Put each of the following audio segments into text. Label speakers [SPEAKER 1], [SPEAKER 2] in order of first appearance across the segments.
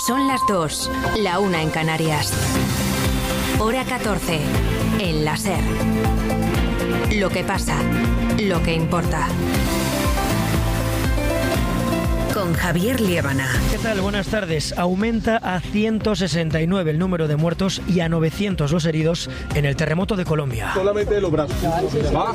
[SPEAKER 1] Son las 2, la 1 en Canarias. Hora 14, en la SER. Lo que pasa, lo que importa. Con Javier Liébana.
[SPEAKER 2] ¿Qué tal? Buenas tardes. Aumenta a 169 el número de muertos y a 900 los heridos en el terremoto de Colombia.
[SPEAKER 3] Solamente los brazos. Va.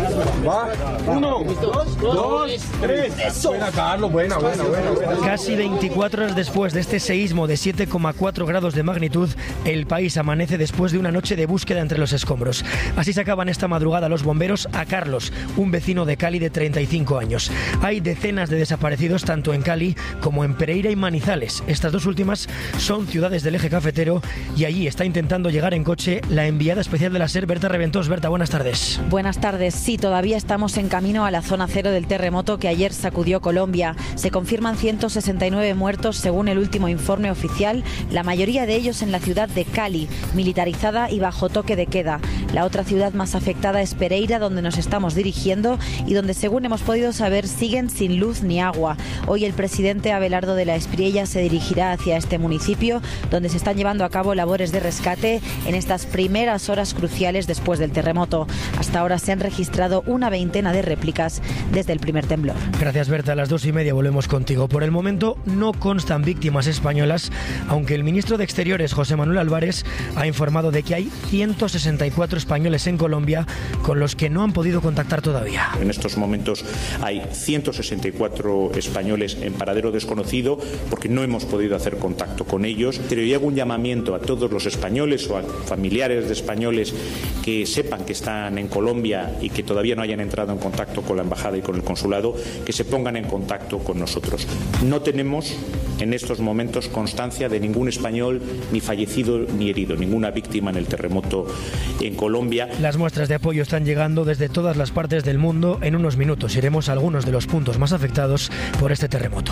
[SPEAKER 3] 1, 2, 3. Buena, Carlos. Buena.
[SPEAKER 2] Casi 24 horas después de este seísmo de 7,4 grados de magnitud, el país amanece después de una noche de búsqueda entre los escombros. Así sacaban esta madrugada los bomberos a Carlos, un vecino de Cali de 35 años. Hay decenas de desaparecidos tanto en Cali como en Pereira y Manizales. Estas dos últimas son ciudades del eje cafetero y allí está intentando llegar en coche la enviada especial de la SER, Berta Reventós. Berta, buenas tardes.
[SPEAKER 4] Buenas tardes. Sí, todavía estamos en camino a la zona cero del terremoto que ayer sacudió Colombia. Se confirman 169 muertos según el último informe oficial, la mayoría de ellos en la ciudad de Cali, militarizada y bajo toque de queda. La otra ciudad más afectada es Pereira, donde nos estamos dirigiendo y donde, según hemos podido saber, siguen sin luz ni agua. Hoy el presidente Abelardo de la Espriella se dirigirá hacia este municipio, donde se están llevando a cabo labores de rescate en estas primeras horas cruciales después del terremoto. Hasta ahora se han registrado una veintena de réplicas desde el primer temblor.
[SPEAKER 2] Gracias, Berta. A las 2:30 volvemos contigo. Por el momento no constan víctimas españolas, aunque el ministro de Exteriores, José Manuel Álvarez, ha informado de que hay 164 españoles en Colombia con los que no han podido contactar todavía.
[SPEAKER 5] En estos momentos hay 164 españoles en paradero desconocido porque no hemos podido hacer contacto con ellos. Pero yo hago un llamamiento a todos los españoles o a familiares de españoles que sepan que están en Colombia y que todavía no hayan entrado en contacto con la embajada y con el consulado, que se pongan en contacto con nosotros. No tenemos en estos momentos constancia de ningún español ni fallecido ni herido, ninguna víctima en el terremoto en Colombia.
[SPEAKER 2] Las muestras de apoyo están llegando desde todas las partes del mundo. En unos minutos iremos a algunos de los puntos más afectados por este terremoto.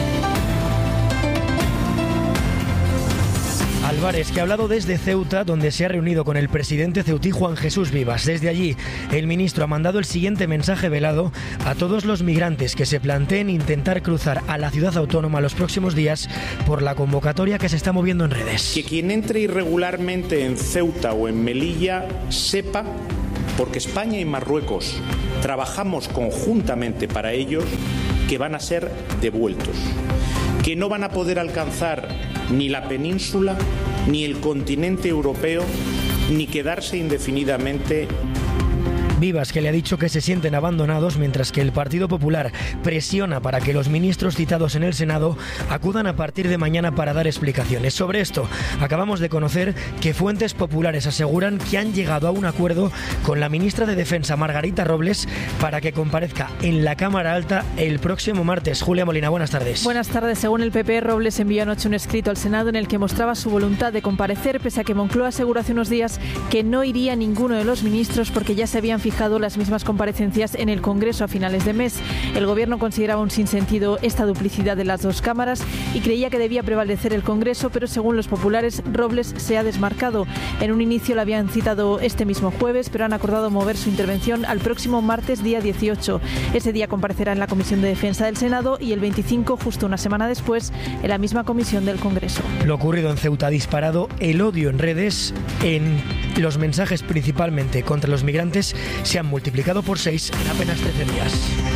[SPEAKER 2] Álvarez, que ha hablado desde Ceuta, donde se ha reunido con el presidente ceutí Juan Jesús Vivas. Desde allí, el ministro ha mandado el siguiente mensaje velado a todos los migrantes que se planteen intentar cruzar a la ciudad autónoma los próximos días por la convocatoria que se está moviendo en redes.
[SPEAKER 5] Que quien entre irregularmente en Ceuta o en Melilla sepa, porque España y Marruecos trabajamos conjuntamente para ellos, que van a ser devueltos, que no van a poder alcanzar ni la península, ni el continente europeo, ni quedarse indefinidamente.
[SPEAKER 2] Vivas, que le ha dicho que se sienten abandonados, mientras que el Partido Popular presiona para que los ministros citados en el Senado acudan a partir de mañana para dar explicaciones. Sobre esto, acabamos de conocer que fuentes populares aseguran que han llegado a un acuerdo con la ministra de Defensa, Margarita Robles, para que comparezca en la Cámara Alta el próximo martes. Julia Molina, buenas tardes.
[SPEAKER 6] Buenas tardes. Según el PP, Robles envió anoche un escrito al Senado en el que mostraba su voluntad de comparecer, pese a que Moncloa aseguró hace unos días que no iría ninguno de los ministros porque ya se habían fijado las mismas comparecencias en el Congreso a finales de mes. El Gobierno consideraba un sinsentido esta duplicidad de las dos cámaras y creía que debía prevalecer el Congreso, pero según los populares, Robles se ha desmarcado. En un inicio la habían citado este mismo jueves, pero han acordado mover su intervención al próximo martes, día 18. Ese día comparecerá en la Comisión de Defensa del Senado y el 25, justo una semana después, en la misma comisión del Congreso.
[SPEAKER 2] Lo ocurrido en Ceuta ha disparado el odio en redes. En los mensajes principalmente contra los migrantes se han multiplicado por 6 en apenas 13 días.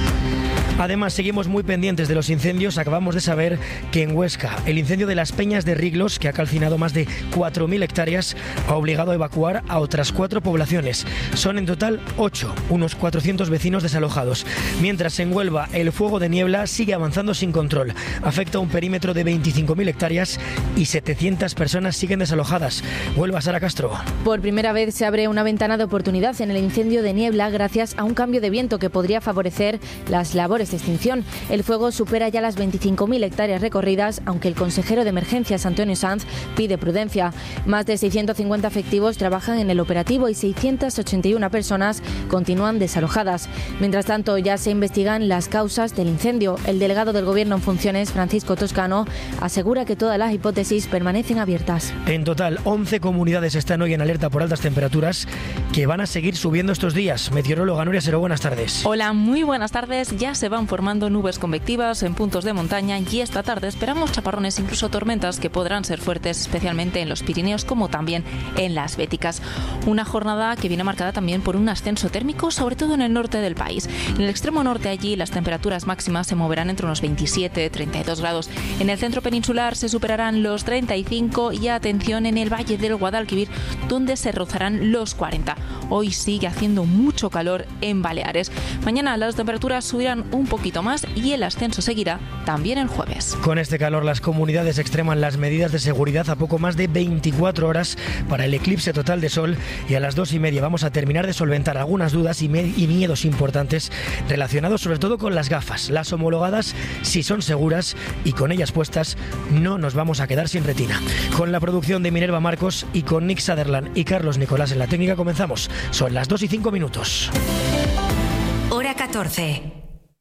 [SPEAKER 2] Además, seguimos muy pendientes de los incendios. Acabamos de saber que en Huesca, el incendio de las Peñas de Riglos, que ha calcinado más de 4.000 hectáreas, ha obligado a evacuar a otras 4 poblaciones. Son en total 8, unos 400 vecinos desalojados. Mientras en Huelva, el fuego de niebla sigue avanzando sin control. Afecta a un perímetro de 25.000 hectáreas y 700 personas siguen desalojadas. Huelva, Sara Castro.
[SPEAKER 7] Por primera vez se abre una ventana de oportunidad en el incendio de niebla gracias a un cambio de viento que podría favorecer las labores de extinción. El fuego supera ya las 25.000 hectáreas recorridas, aunque el consejero de Emergencias, Antonio Sanz, pide prudencia. Más de 650 efectivos trabajan en el operativo y 681 personas continúan desalojadas. Mientras tanto, ya se investigan las causas del incendio. El delegado del Gobierno en funciones, Francisco Toscano, asegura que todas las hipótesis permanecen abiertas.
[SPEAKER 2] En total, 11 comunidades están hoy en alerta por altas temperaturas que van a seguir subiendo estos días. Meteoróloga Nuria Seró, buenas tardes.
[SPEAKER 8] Hola, muy buenas tardes. Ya se van formando nubes convectivas en puntos de montaña y esta tarde esperamos chaparrones, incluso tormentas que podrán ser fuertes, especialmente en los Pirineos como también en las Béticas. Una jornada que viene marcada también por un ascenso térmico, sobre todo en el norte del país. En el extremo norte allí las temperaturas máximas se moverán entre unos 27 y 32 grados. En el centro peninsular se superarán los 35 y atención en el valle del Guadalquivir, donde se rozarán los 40. Hoy sigue haciendo mucho calor en Baleares. Mañana las temperaturas subirán un poquito más y el ascenso seguirá también el jueves.
[SPEAKER 2] Con este calor las comunidades extreman las medidas de seguridad a poco más de 24 horas para el eclipse total de sol, y a las 2:30 vamos a terminar de solventar algunas dudas y miedos importantes relacionados sobre todo con las gafas. Las homologadas sí son seguras y con ellas puestas no nos vamos a quedar sin retina. Con la producción de Minerva Marcos y con Nick Sutherland y Carlos Nicolás en la técnica comenzamos. Son las 2:05.
[SPEAKER 1] Hora 14.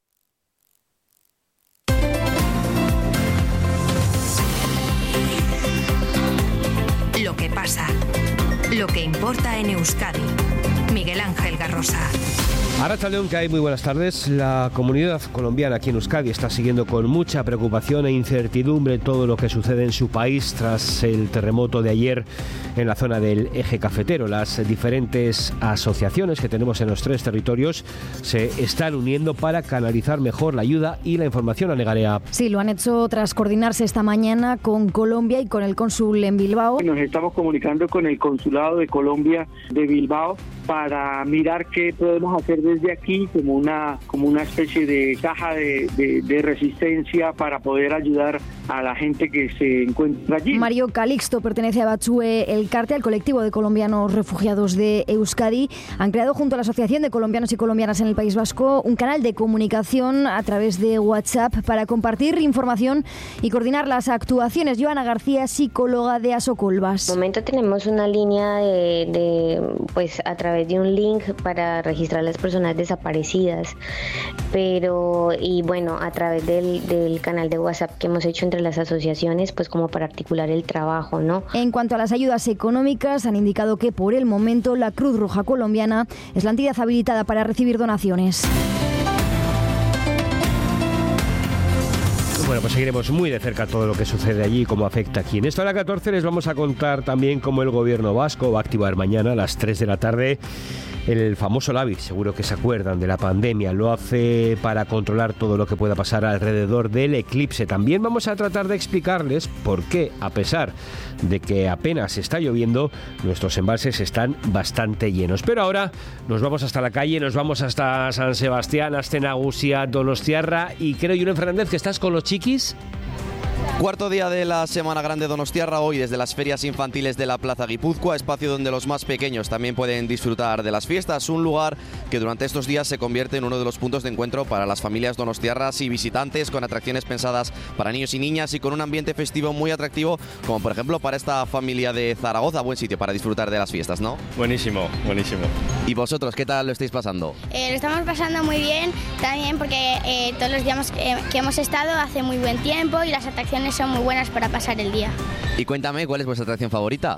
[SPEAKER 1] Lo que pasa, lo que importa en Euskadi. Miguel Ángel Garrosa.
[SPEAKER 9] Arratsaldeon, que hay muy buenas tardes. La comunidad colombiana aquí en Euskadi está siguiendo con mucha preocupación e incertidumbre todo lo que sucede en su país tras el terremoto de ayer en la zona del eje cafetero. Las diferentes asociaciones que tenemos en los tres territorios se están uniendo para canalizar mejor la ayuda y la información a Negarea.
[SPEAKER 10] Sí, lo han hecho tras coordinarse esta mañana con Colombia y con el cónsul en Bilbao.
[SPEAKER 11] Nos estamos comunicando con el consulado de Colombia de Bilbao para mirar qué podemos hacer desde aquí como una especie de caja de resistencia para poder ayudar a la gente que se encuentra allí.
[SPEAKER 10] Mario Calixto pertenece a Batzue Elkarte, al colectivo de colombianos refugiados de Euskadi. Han creado junto a la Asociación de Colombianos y Colombianas en el País Vasco un canal de comunicación a través de WhatsApp para compartir información y coordinar las actuaciones. Joana García, psicóloga de Asocolvas.
[SPEAKER 12] De momento tenemos una línea pues a través de un link para registrar a las personas desaparecidas, y bueno, a través del canal de WhatsApp que hemos hecho entre las asociaciones, pues como para articular el trabajo, ¿no?
[SPEAKER 10] En cuanto a las ayudas económicas, han indicado que por el momento la Cruz Roja Colombiana es la entidad habilitada para recibir donaciones.
[SPEAKER 9] Bueno, pues seguiremos muy de cerca todo lo que sucede allí y cómo afecta aquí. En esta hora 14 les vamos a contar también cómo el gobierno vasco va a activar mañana a las 3 de la tarde el famoso LABI. Seguro que se acuerdan de la pandemia. Lo hace para controlar todo lo que pueda pasar alrededor del eclipse. También vamos a tratar de explicarles por qué, a pesar de que apenas está lloviendo, nuestros embalses están bastante llenos. Pero ahora nos vamos hasta la calle, nos vamos hasta San Sebastián, Astenagusia, Donostiarra, y creo, Julen Fernández, que estás con los chiquis.
[SPEAKER 13] Cuarto día de la Semana Grande Donostiarra, hoy desde las ferias infantiles de la Plaza Guipúzcoa, espacio donde los más pequeños también pueden disfrutar de las fiestas, un lugar que durante estos días se convierte en uno de los puntos de encuentro para las familias donostiarras y visitantes, con atracciones pensadas para niños y niñas y con un ambiente festivo muy atractivo, como por ejemplo para esta familia de Zaragoza. Buen sitio para disfrutar de las fiestas, ¿no?
[SPEAKER 14] Buenísimo, buenísimo.
[SPEAKER 13] ¿Y vosotros qué tal lo estáis pasando?
[SPEAKER 15] Lo estamos pasando muy bien, también porque todos los días que hemos estado hace muy buen tiempo y las atracciones son muy buenas para pasar el día.
[SPEAKER 13] Y cuéntame, ¿cuál es vuestra atracción favorita?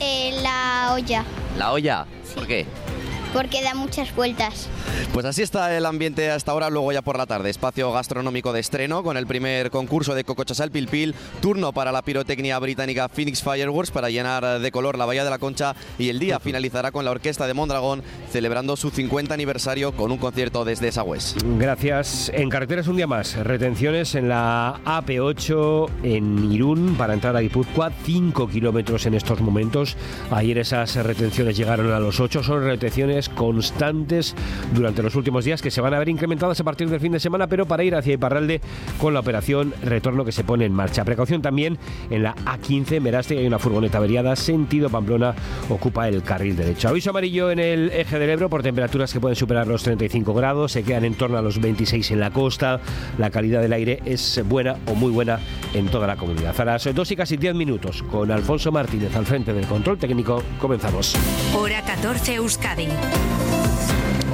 [SPEAKER 15] La olla.
[SPEAKER 13] ¿La olla?
[SPEAKER 15] Sí.
[SPEAKER 13] ¿Por qué?
[SPEAKER 15] Porque da muchas vueltas.
[SPEAKER 13] Pues así está el ambiente hasta ahora. Luego ya por la tarde, espacio gastronómico de estreno con el primer concurso de Cocochasal Pil Pil, turno para la pirotecnia británica Phoenix Fireworks para llenar de color la Bahía de la Concha, y el día finalizará con la Orquesta de Mondragón celebrando su 50 aniversario con un concierto desde Sagües.
[SPEAKER 9] Gracias. En carreteras un día más, retenciones en la AP8 en Irún para entrar a Guipúzcoa, 5 kilómetros en estos momentos. Ayer esas retenciones llegaron a los 8, son retenciones constantes durante los últimos días que se van a ver incrementadas a partir del fin de semana, pero para ir hacia Iparralde con la operación retorno que se pone en marcha. Precaución también en la A15 Meraste, hay una furgoneta averiada, sentido Pamplona, ocupa el carril derecho. Aviso amarillo en el eje del Ebro por temperaturas que pueden superar los 35 grados, se quedan en torno a los 26 en la costa. La calidad del aire es buena o muy buena en toda la comunidad. A las 2 y casi 10 minutos, con Alfonso Martínez al frente del control técnico, comenzamos.
[SPEAKER 1] Hora 14 Euskadi.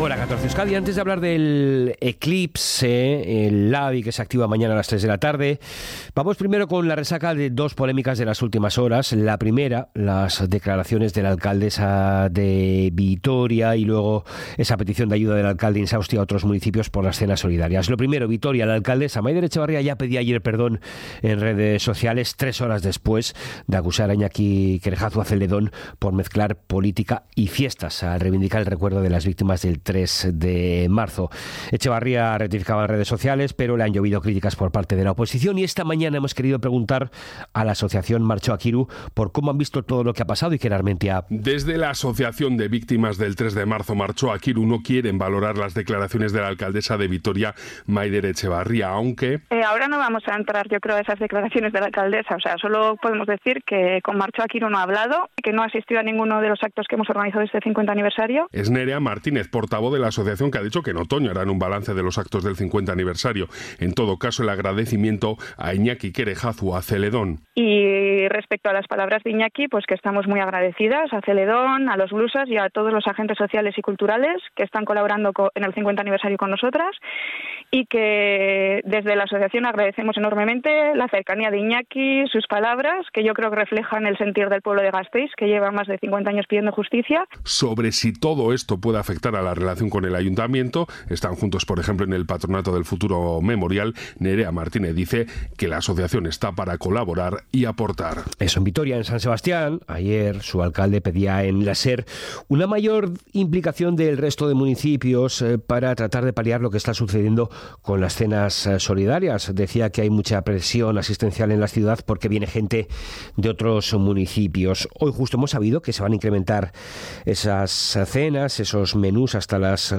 [SPEAKER 9] Hora 14 Euskadi. Antes de hablar del eclipse, el Labi, que se activa mañana a las 3 de la tarde, vamos primero con la resaca de dos polémicas de las últimas horas. La primera, las declaraciones de la alcaldesa de Vitoria, y luego esa petición de ayuda del alcalde de Insausti a otros municipios por las cenas solidarias. Lo primero, Vitoria, la alcaldesa Maider Etxebarria ya pedía ayer perdón en redes sociales, 3 horas después de acusar a Iñaki Querejazu a Celedón por mezclar política y fiestas, al reivindicar el recuerdo de las víctimas del 3 de marzo. Etxebarria rectificaba en redes sociales, pero le han llovido críticas por parte de la oposición, y esta mañana hemos querido preguntar a la asociación Marcho Akiru por cómo han visto todo lo que ha pasado. Y que Armentia.
[SPEAKER 14] Desde la Asociación de Víctimas del 3 de marzo Marcho Akiru no quieren valorar las declaraciones de la alcaldesa de Vitoria, Maider Etxebarria, aunque...
[SPEAKER 16] Ahora no vamos a entrar, yo creo, a esas declaraciones de la alcaldesa. O sea, solo podemos decir que con Marcho Akiru no ha hablado, que no ha asistido a ninguno de los actos que hemos organizado este 50 aniversario.
[SPEAKER 14] Es Nerea Martínez, portavoz de la asociación, que ha dicho que en otoño harán un balance de los actos del 50 aniversario. En todo caso, el agradecimiento a Iñaki Querejazu, a Celedón.
[SPEAKER 16] Y respecto a las palabras de Iñaki, pues que estamos muy agradecidas a Celedón, a los Blusas y a todos los agentes sociales y culturales que están colaborando en el 50 aniversario con nosotras, y que desde la asociación agradecemos enormemente la cercanía de Iñaki, sus palabras, que yo creo que reflejan el sentir del pueblo de Gasteiz, que lleva más de 50 años pidiendo justicia.
[SPEAKER 14] Sobre si todo esto puede afectar a la relación con el ayuntamiento, están juntos, por ejemplo, en el patronato del futuro memorial. Nerea Martínez dice que la asociación está para colaborar y aportar.
[SPEAKER 9] Eso en Vitoria. En San Sebastián, ayer su alcalde pedía en la SER una mayor implicación del resto de municipios para tratar de paliar lo que está sucediendo con las cenas solidarias. Decía que hay mucha presión asistencial en la ciudad porque viene gente de otros municipios. Hoy justo hemos sabido que se van a incrementar esas cenas, esos menús, hasta las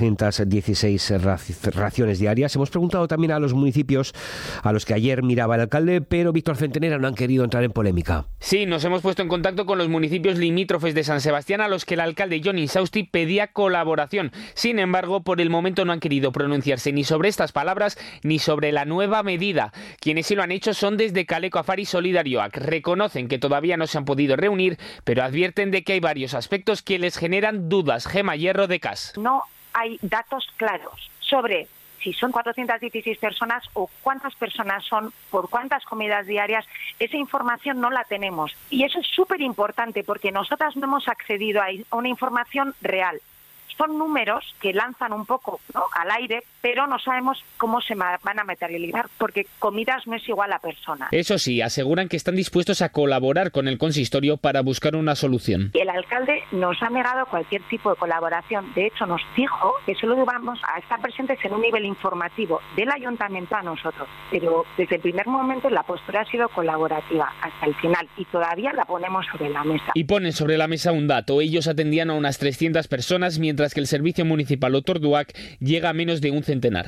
[SPEAKER 9] 416 raciones diarias. Hemos preguntado también a los municipios a los que ayer miraba el alcalde, pero Víctor Centenera no han querido entrar en polémica.
[SPEAKER 17] Sí, nos hemos puesto en contacto con los municipios limítrofes de San Sebastián, a los que el alcalde Jon Insausti pedía colaboración. Sin embargo, por el momento no han querido pronunciarse ni sobre estas palabras ni sobre la nueva medida. Quienes sí lo han hecho son desde Kaleko Afari Solidarioak. Reconocen que todavía no se han podido reunir, pero advierten de que hay varios aspectos que les generan dudas. Gema Hierro, de CAS.
[SPEAKER 18] No hay datos claros sobre si son 416 personas o cuántas personas son, por cuántas comidas diarias. Esa información no la tenemos. Y eso es súper importante porque nosotras no hemos accedido a una información real. Son números que lanzan un poco, ¿no?, al aire, pero no sabemos cómo se van a materializar, porque comidas no es igual a personas.
[SPEAKER 17] Eso sí, aseguran que están dispuestos a colaborar con el consistorio para buscar una solución.
[SPEAKER 18] El alcalde nos ha negado cualquier tipo de colaboración. De hecho, nos dijo que solo vamos a estar presentes en un nivel informativo del ayuntamiento a nosotros. Pero desde el primer momento la postura ha sido colaborativa hasta el final, y todavía la ponemos sobre la mesa.
[SPEAKER 17] Y ponen sobre la mesa un dato. Ellos atendían a unas 300 personas, mientras que el servicio municipal Otorduak llega a menos de un centenar.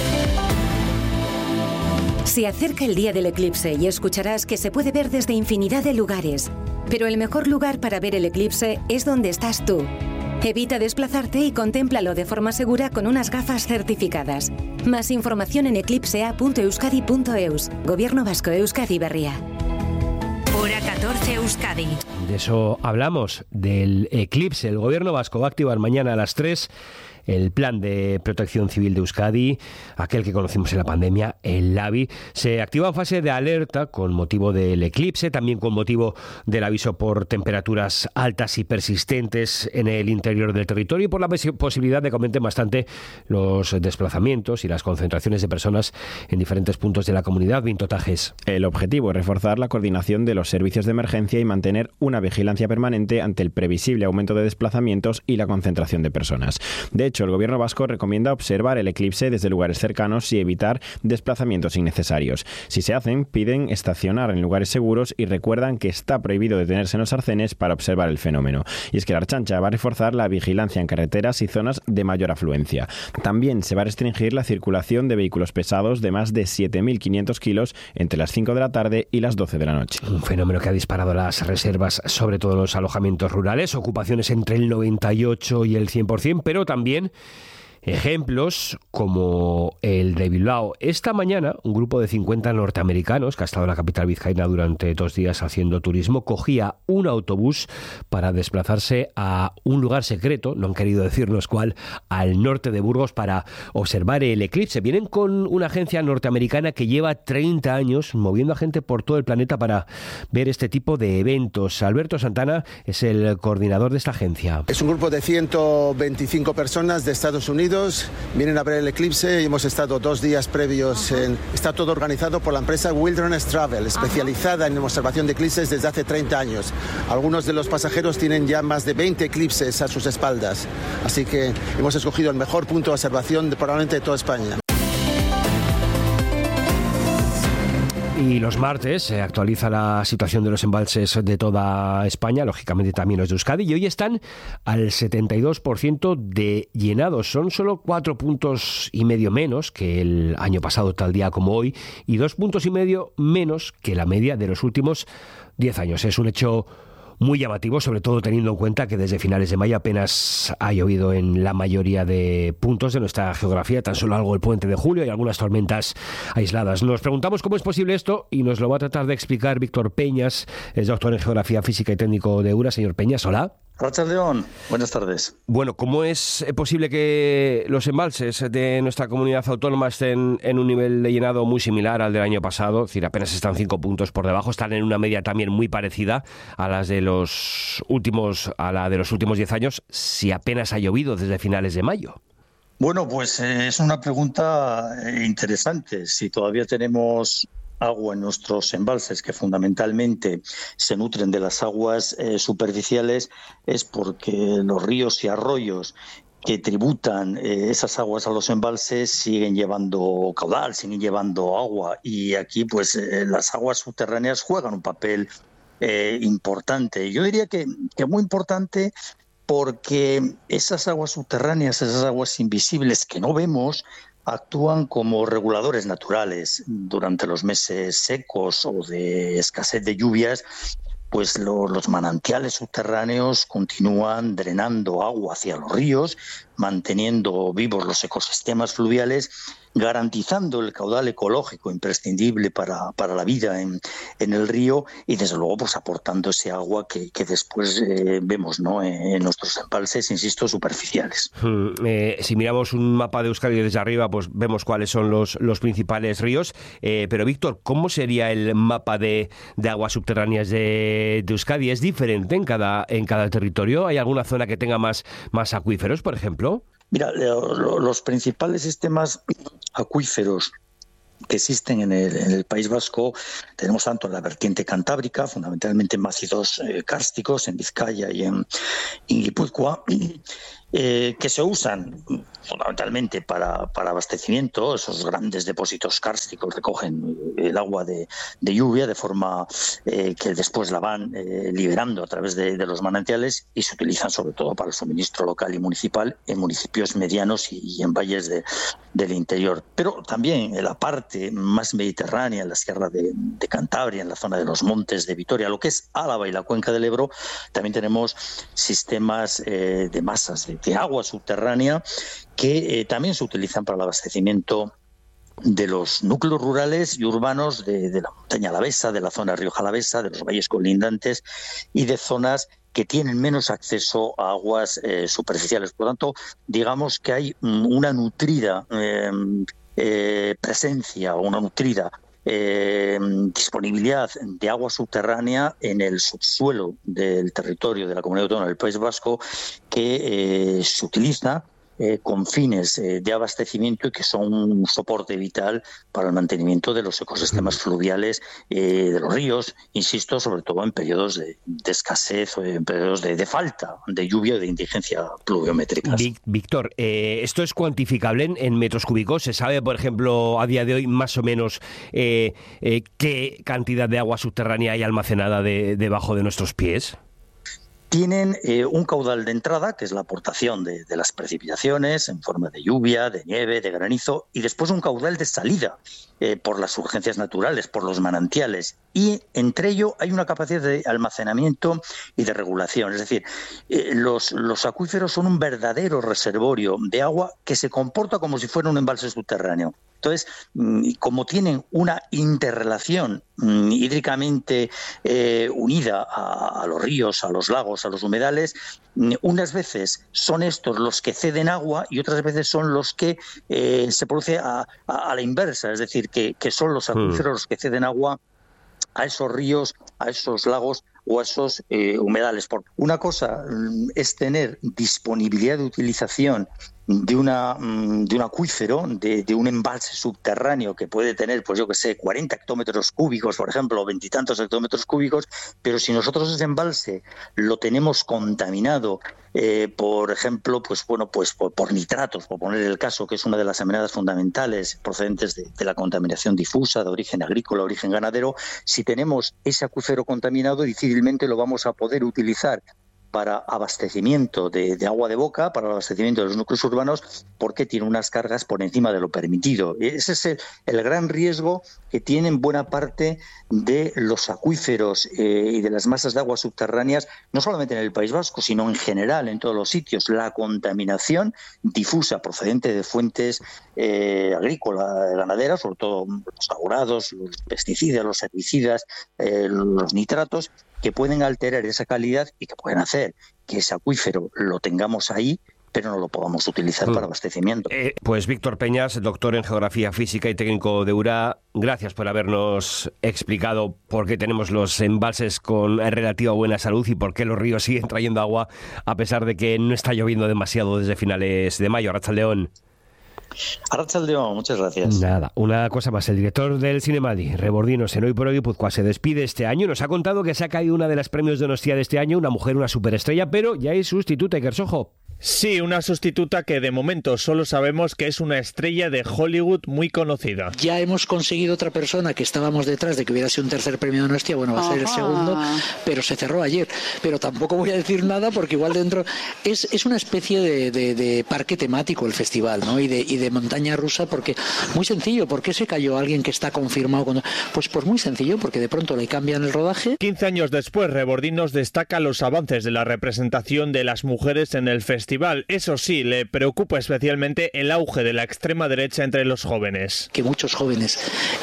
[SPEAKER 19] Se acerca el día del eclipse y escucharás que se puede ver desde infinidad de lugares. Pero el mejor lugar para ver el eclipse es donde estás tú. Evita desplazarte y contémplalo de forma segura con unas gafas certificadas. Más información en eclipsea.euskadi.eus. Gobierno Vasco, Euskadi Berria.
[SPEAKER 1] Hora 14 Euskadi.
[SPEAKER 9] De eso hablamos, del eclipse. El Gobierno Vasco va a activar mañana a las 3 el Plan de Protección Civil de Euskadi, aquel que conocimos en la pandemia, el LABI. Se activa en fase de alerta con motivo del eclipse, también con motivo del aviso por temperaturas altas y persistentes en el interior del territorio, y por la posibilidad de que aumenten bastante los desplazamientos y las concentraciones de personas en diferentes puntos de la comunidad. Vinto Tajes.
[SPEAKER 20] El objetivo es reforzar la coordinación de los servicios de emergencia y mantener una vigilancia permanente ante el previsible aumento de desplazamientos y la concentración de personas. De hecho, el Gobierno vasco recomienda observar el eclipse desde lugares cercanos y evitar desplazamientos innecesarios. Si se hacen, piden estacionar en lugares seguros y recuerdan que está prohibido detenerse en los arcenes para observar el fenómeno. Y es que la Ertzaintza va a reforzar la vigilancia en carreteras y zonas de mayor afluencia. También se va a restringir la circulación de vehículos pesados de más de 7.500 kilos entre las 5 de la tarde y las 12 de la noche.
[SPEAKER 9] Un fenómeno que ha disparado las reservas, sobre todo en los alojamientos rurales, ocupaciones entre el 98 y el 100%, pero también ejemplos como el de Bilbao. Esta mañana, un grupo de 50 norteamericanos que ha estado en la capital vizcaína durante 2 días haciendo turismo, cogía un autobús para desplazarse a un lugar secreto, no han querido decirnos cuál, al norte de Burgos para observar el eclipse. Vienen con una agencia norteamericana que lleva 30 años moviendo a gente por todo el planeta para ver este tipo de eventos. Alberto Santana es el coordinador de esta agencia.
[SPEAKER 21] Es un grupo de 125 personas de Estados Unidos. Vienen a ver el eclipse y hemos estado 2 días previos. Está todo organizado por la empresa Wilderness Travel, especializada en observación de eclipses desde hace 30 años. Algunos de los pasajeros tienen ya más de 20 eclipses a sus espaldas. Así que hemos escogido el mejor punto de observación probablemente de toda España.
[SPEAKER 9] Y los martes se actualiza la situación de los embalses de toda España, lógicamente también los de Euskadi, y hoy están al 72% de llenados. Son solo 4,5 puntos menos que el año pasado, tal día como hoy, y 2,5 puntos menos que la media de los últimos 10 años. Es un hecho muy llamativo, sobre todo teniendo en cuenta que desde finales de mayo apenas ha llovido en la mayoría de puntos de nuestra geografía, tan solo algo el puente de julio y algunas tormentas aisladas. Nos preguntamos cómo es posible esto y nos lo va a tratar de explicar Víctor Peñas, es doctor en Geografía Física y técnico de EURA. Señor Peñas, hola.
[SPEAKER 22] Arratsaldeon, buenas tardes.
[SPEAKER 9] Bueno, ¿cómo es posible que los embalses de nuestra comunidad autónoma estén en un nivel de llenado muy similar al del año pasado? Es decir, apenas están 5 puntos por debajo, están en una media también muy parecida a las de los últimos 10 años, si apenas ha llovido desde finales de mayo.
[SPEAKER 22] Bueno, pues es una pregunta interesante. Si todavía tenemos agua en nuestros embalses, que fundamentalmente se nutren de las aguas superficiales, es porque los ríos y arroyos que tributan esas aguas a los embalses siguen llevando caudal, siguen llevando agua, y aquí pues las aguas subterráneas juegan un papel importante. Yo diría que muy importante, porque esas aguas subterráneas, esas aguas invisibles que no vemos, actúan como reguladores naturales. Durante los meses secos o de escasez de lluvias, pues los manantiales subterráneos continúan drenando agua hacia los ríos, manteniendo vivos los ecosistemas fluviales, garantizando el caudal ecológico imprescindible para la vida en el río, y desde luego pues aportando ese agua que después vemos, ¿no?, en nuestros embalses, insisto, superficiales.
[SPEAKER 9] Si miramos un mapa de Euskadi desde arriba, pues vemos cuáles son los principales ríos, pero Víctor, ¿cómo sería el mapa de aguas subterráneas de Euskadi? ¿Es diferente en cada territorio? ¿Hay alguna zona que tenga más acuíferos, por ejemplo?
[SPEAKER 22] Mira, los principales sistemas acuíferos que existen en el País Vasco tenemos tanto en la vertiente cantábrica, fundamentalmente en macizos kársticos, en Vizcaya y en Guipúzcoa, que se usan fundamentalmente para abastecimiento. Esos grandes depósitos kársticos recogen el agua de lluvia de forma que después la van liberando a través de los manantiales, y se utilizan sobre todo para el suministro local y municipal en municipios medianos y en valles del interior. Pero también en la parte más mediterránea, en la sierra de Cantabria, en la zona de los montes de Vitoria, lo que es Álava y la cuenca del Ebro, también tenemos sistemas de masas de agua subterránea que también se utilizan para el abastecimiento de los núcleos rurales y urbanos de la montaña alavesa, de la zona Rioja Alavesa, de los valles colindantes y de zonas que tienen menos acceso a aguas superficiales. Por lo tanto, digamos que hay una nutrida presencia o una nutrida disponibilidad de agua subterránea en el subsuelo del territorio de la Comunidad Autónoma del País Vasco, que se utiliza con fines de abastecimiento y que son un soporte vital para el mantenimiento de los ecosistemas fluviales de los ríos, insisto, sobre todo en periodos de escasez o en periodos de falta de lluvia o de indigencia pluviométrica.
[SPEAKER 9] Víctor, ¿esto es cuantificable en metros cúbicos? ¿Se sabe, por ejemplo, a día de hoy más o menos qué cantidad de agua subterránea hay almacenada debajo de nuestros pies?
[SPEAKER 22] tienen un caudal de entrada, que es la aportación de las precipitaciones en forma de lluvia, de nieve, de granizo, y después un caudal de salida por las urgencias naturales, por los manantiales. Y entre ello hay una capacidad de almacenamiento y de regulación. Es decir, los acuíferos son un verdadero reservorio de agua que se comporta como si fuera un embalse subterráneo. Entonces, como tienen una interrelación hídricamente unida a los ríos, a los lagos, a los humedales, unas veces son estos los que ceden agua y otras veces son los que se produce a la inversa, es decir, que son los acuíferos los que ceden agua a esos ríos, a esos lagos o a esos humedales. Una cosa es tener disponibilidad de utilización de un acuífero, de un embalse subterráneo que puede tener, pues yo que sé, 40 hectómetros cúbicos, por ejemplo, o 20 y tantos hectómetros cúbicos, pero si nosotros ese embalse lo tenemos contaminado, por ejemplo, pues por nitratos, por poner el caso, que es una de las amenazas fundamentales procedentes de la contaminación difusa, de origen agrícola, origen ganadero, si tenemos ese acuífero contaminado, difícilmente lo vamos a poder utilizar para abastecimiento de agua de boca, para el abastecimiento de los núcleos urbanos, porque tiene unas cargas por encima de lo permitido. Ese es el gran riesgo que tienen buena parte de los acuíferos y de las masas de agua subterráneas, no solamente en el País Vasco, sino en general en todos los sitios. La contaminación difusa procedente de fuentes agrícolas, ganaderas, sobre todo los aurados, los pesticidas, los herbicidas, los nitratos, que pueden alterar esa calidad y que pueden hacer que ese acuífero lo tengamos ahí, pero no lo podamos utilizar para abastecimiento.
[SPEAKER 9] Pues Víctor Peñas, doctor en Geografía Física y técnico de URA, gracias por habernos explicado por qué tenemos los embalses con relativa buena salud y por qué los ríos siguen trayendo agua a pesar de que no está lloviendo demasiado desde finales de mayo. Arratsaldeon.
[SPEAKER 22] Arratsaldeon, muchas gracias.
[SPEAKER 9] Nada, una cosa más. El director del Zinemadi, Rebordinos, en Hoy por Hoy Guipúzcoa, se despide este año. Nos ha contado que se ha caído una de las premios Donostia de este año, una mujer, una superestrella, pero ya hay sustituta, Iker Sojo.
[SPEAKER 3] Sí, una sustituta que de momento solo sabemos que es una estrella de Hollywood muy conocida.
[SPEAKER 4] Ya hemos conseguido otra persona que estábamos detrás de que hubiera sido un tercer premio Donostia, bueno, va a ser el segundo, pero se cerró ayer. Pero tampoco voy a decir nada porque igual dentro es una especie de parque temático el festival, ¿no? Y de montaña rusa, porque muy sencillo, ¿por qué se cayó alguien que está confirmado? Pues muy sencillo, porque de pronto le cambian el rodaje.
[SPEAKER 3] 15 años después, Rebordinos destaca los avances de la representación de las mujeres en el festival. Eso sí, le preocupa especialmente el auge de la extrema derecha entre los jóvenes.
[SPEAKER 4] Que muchos jóvenes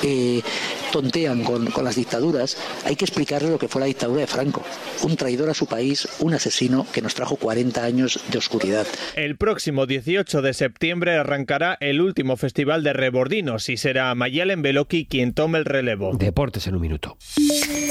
[SPEAKER 4] tontean con las dictaduras. Hay que explicarle lo que fue la dictadura de Franco. Un traidor a su país, un asesino que nos trajo 40 años de oscuridad.
[SPEAKER 3] El próximo 18 de septiembre arrancará el último festival de Rebordinos y será Mayalen Beloki quien tome el relevo.
[SPEAKER 9] Deportes en un minuto.